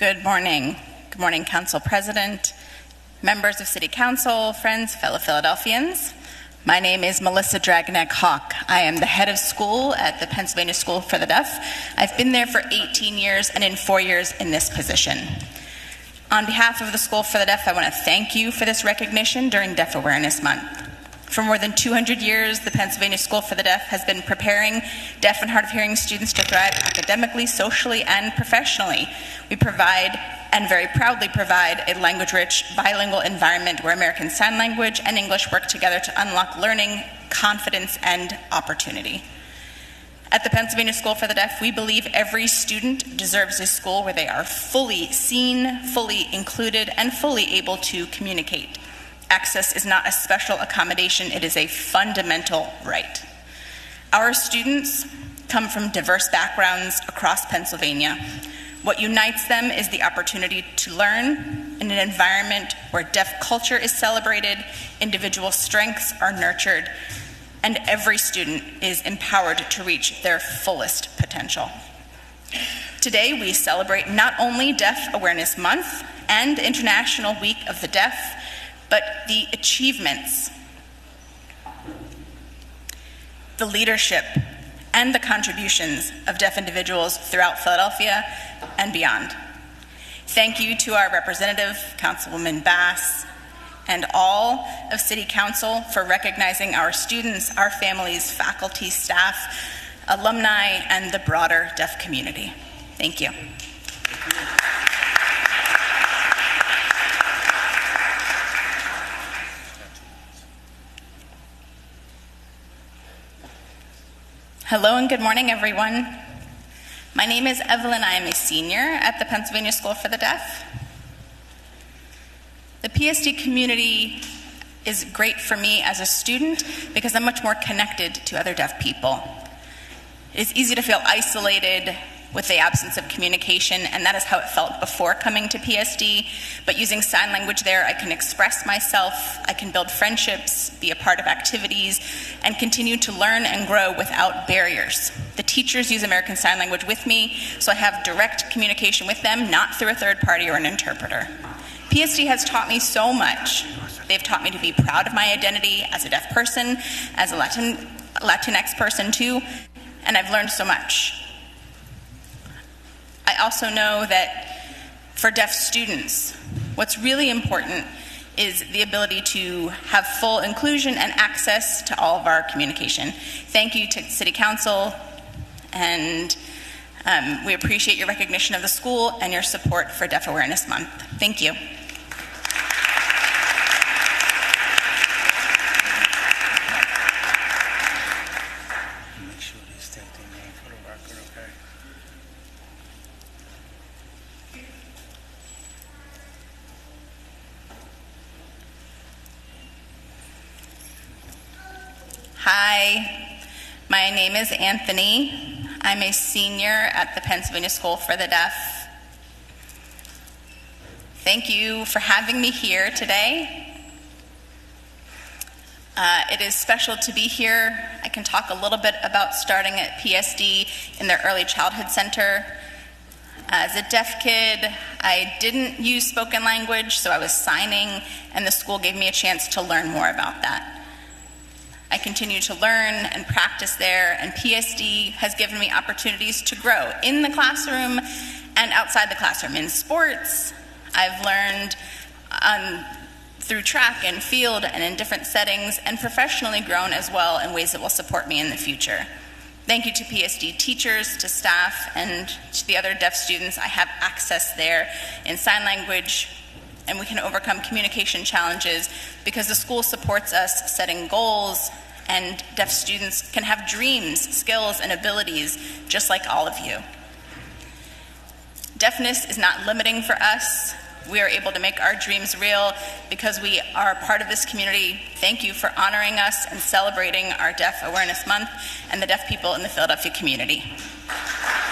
Good morning. Good morning, Council President, members of City Council, friends, fellow Philadelphians. My name is Melissa Dragonek-Hawk. I am the head of school at the Pennsylvania School for the Deaf. I've been there for 18 years and in 4 years in this position. On behalf of the School for the Deaf, I want to thank you for this recognition during Deaf Awareness Month. For more than 200 years, the Pennsylvania School for the Deaf has been preparing deaf and hard of hearing students to thrive academically, socially, and professionally. We provide, and very proudly provide, a language-rich, bilingual environment where American Sign Language and English work together to unlock learning, confidence, and opportunity. At the Pennsylvania School for the Deaf, we believe every student deserves a school where they are fully seen, fully included, and fully able to communicate. Access is not a special accommodation, it is a fundamental right. Our students come from diverse backgrounds across Pennsylvania. What unites them is the opportunity to learn in an environment where deaf culture is celebrated, individual strengths are nurtured, and every student is empowered to reach their fullest potential. Today, we celebrate not only Deaf Awareness Month and International Week of the Deaf, but the achievements, the leadership, and the contributions of deaf individuals throughout Philadelphia and beyond. Thank you to our representative, Councilwoman Bass, and all of City Council for recognizing our students, our families, faculty, staff, alumni, and the broader deaf community. Thank you. Hello and good morning, everyone. My name is Evelyn. I am a senior at the Pennsylvania School for the Deaf. The PSD community is great for me as a student because I'm much more connected to other deaf people. It's easy to feel isolated with the absence of communication, and that is how it felt before coming to PSD. But using sign language there, I can express myself, I can build friendships, be a part of activities, and continue to learn and grow without barriers. The teachers use American Sign Language with me, so I have direct communication with them, not through a third party or an interpreter. PSD has taught me so much. They've taught me to be proud of my identity as a deaf person, as a Latinx person too, and I've learned so much. I also know that for deaf students, what's really important is the ability to have full inclusion and access to all of our communication. Thank you to City Council, and we appreciate your recognition of the school and your support for Deaf Awareness Month. Thank you. Hi, my name is Anthony. I'm a senior at the Pennsylvania School for the Deaf. Thank you for having me here today. It is special to be here. I can talk a little bit about starting at PSD in their Early Childhood Center. As a deaf kid, I didn't use spoken language, so I was signing, and the school gave me a chance to learn more about that. I continue to learn and practice there, and PSD has given me opportunities to grow in the classroom and outside the classroom. In sports, I've learned through track and field and in different settings, and professionally grown as well in ways that will support me in the future. Thank you to PSD teachers, to staff, and to the other deaf students. I have access there in sign language, and we can overcome communication challenges because the school supports us setting goals, and deaf students can have dreams, skills, and abilities just like all of you. Deafness is not limiting for us. We are able to make our dreams real because we are part of this community. Thank you for honoring us and celebrating our Deaf Awareness Month and the deaf people in the Philadelphia community.